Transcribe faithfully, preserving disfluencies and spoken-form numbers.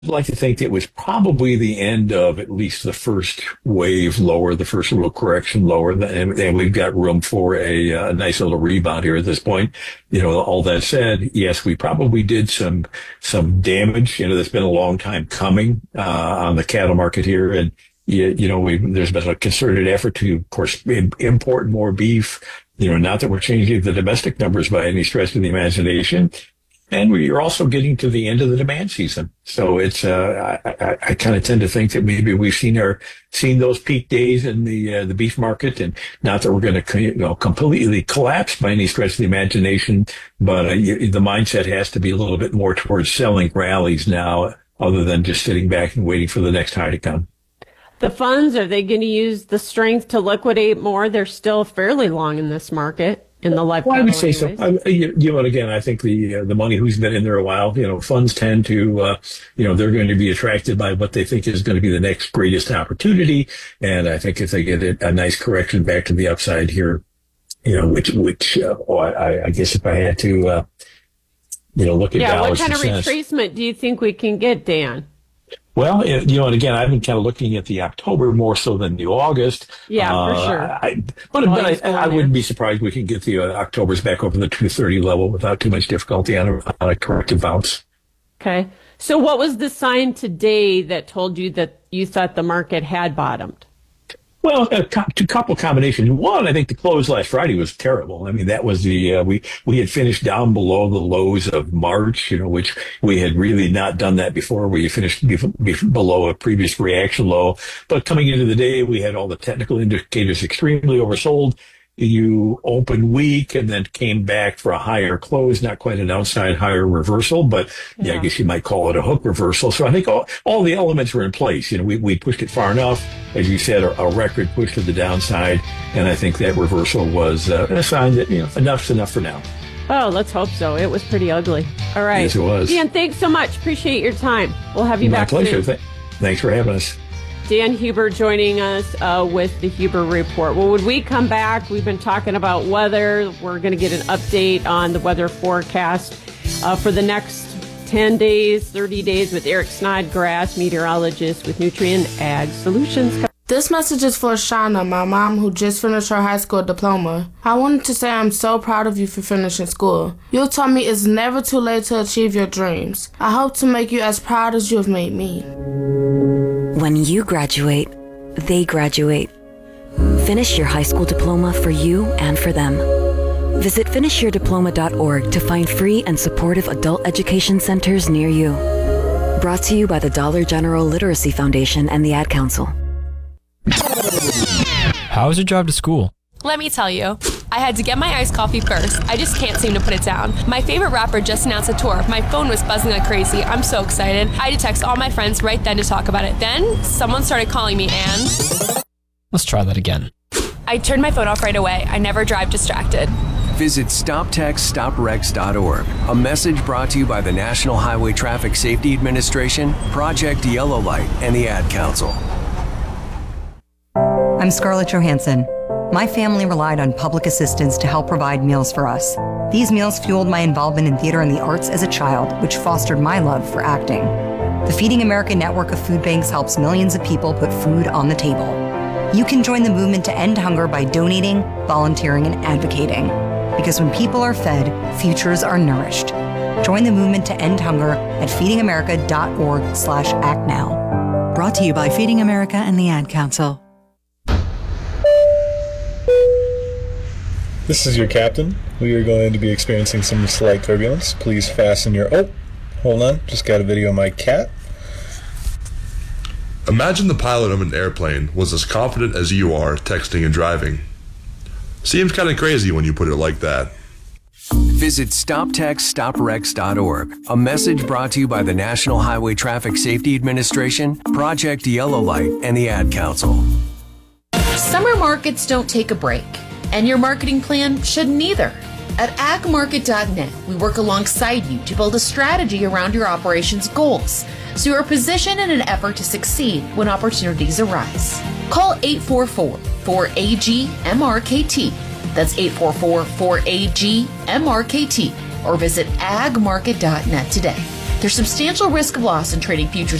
like to think it was probably the end of at least the first wave lower, the first little correction lower, and, and we've got room for a, a nice little rebound here at this point. You know, all that said, yes, we probably did some some damage. You know, that's been a long time coming uh, on the cattle market here, and you, you know, we, there's been a concerted effort to, of course, import more beef. You know, not that we're changing the domestic numbers by any stretch of the imagination. And we're also getting to the end of the demand season. So it's, uh, I, I, I kind of tend to think that maybe we've seen our, seen those peak days in the, uh, the beef market, and not that we're going to, you know, completely collapse by any stretch of the imagination, but uh, you, the mindset has to be a little bit more towards selling rallies now, other than just sitting back and waiting for the next high to come. The funds, are they going to use the strength to liquidate more? They're still fairly long in this market. In the life, well, I would say anyways. so. I, you, you know, and again, I think the uh, the money who's been in there a while, you know, funds tend to, uh, you know, they're going to be attracted by what they think is going to be the next greatest opportunity. And I think if they get a, a nice correction back to the upside here, you know, which which uh, oh, I, I guess if I had to, uh, you know, look at yeah, dollars what kind of cents, retracement do you think we can get, Dan? Well, you know, and again, I've been kind of looking at the October more so than the August. Yeah, uh, for sure. I, but but I, I wouldn't be surprised we can get the uh, Octobers back over the two thirty level without too much difficulty on a, on a corrective bounce. Okay. So what was the sign today that told you that you thought the market had bottomed? Well, a co- couple combinations. One, I think the close last Friday was terrible. I mean, that was the, uh, we, we had finished down below the lows of March, you know, which we had really not done that before. We finished be- be- below a previous reaction low. But coming into the day, we had all the technical indicators extremely oversold. You opened weak and then came back for a higher close, not quite an outside higher reversal, but yeah, yeah I guess you might call it a hook reversal. So I think all, all the elements were in place. You know, we, we pushed it far enough, as you said, a, a record push to the downside. And I think that reversal was uh, a sign that, you know, enough's enough for now. Oh, let's hope so. It was pretty ugly. All right. Yes, it was. Dan, thanks so much. Appreciate your time. We'll have you My back pleasure. soon. Th- thanks for having us. Dan Huber joining us uh, with the Huber Report. Well, when we come back, we've been talking about weather. We're going to get an update on the weather forecast uh, for the next ten days, thirty days with Eric Snodgrass, meteorologist with Nutrien Ag Solutions. This message is for Shauna, my mom, who just finished her high school diploma. I wanted to say I'm so proud of you for finishing school. You taught me it's never too late to achieve your dreams. I hope to make you as proud as you have made me. When you graduate, they graduate. Finish your high school diploma for you and for them. Visit finish your diploma dot org to find free and supportive adult education centers near you. Brought to you by the Dollar General Literacy Foundation and the Ad Council. How was your drive to school? Let me tell you, I had to get my iced coffee first. I just can't seem to put it down. My favorite rapper just announced a tour. My phone was buzzing like crazy. I'm so excited. I had to text all my friends right then to talk about it. Then someone started calling me and... Let's try that again. I turned my phone off right away. I never drive distracted. Visit stop text stop wrecks dot org. A message brought to you by the National Highway Traffic Safety Administration, Project Yellow Light, and the Ad Council. I'm Scarlett Johansson. My family relied on public assistance to help provide meals for us. These meals fueled my involvement in theater and the arts as a child, which fostered my love for acting. The Feeding America network of food banks helps millions of people put food on the table. You can join the movement to end hunger by donating, volunteering, and advocating. Because when people are fed, futures are nourished. Join the movement to end hunger at feeding america dot org slash act now. Brought to you by Feeding America and the Ad Council. This is your captain. We are going to be experiencing some slight turbulence. Please fasten your... Oh, hold on. Just got a video of my cat. Imagine the pilot of an airplane was as confident as you are texting and driving. Seems kind of crazy when you put it like that. Visit stop text stop wrecks dot org. A message brought to you by the National Highway Traffic Safety Administration, Project Yellow Light, and the Ad Council. Summer markets don't take a break, and your marketing plan shouldn't either. At ag market dot net, we work alongside you to build a strategy around your operations goals, so you are positioned in an effort to succeed when opportunities arise. Call eight four four, four A G, M R K T. That's eight four four, four A G, M R K T, or visit ag market dot net today. There's substantial risk of loss in trading futures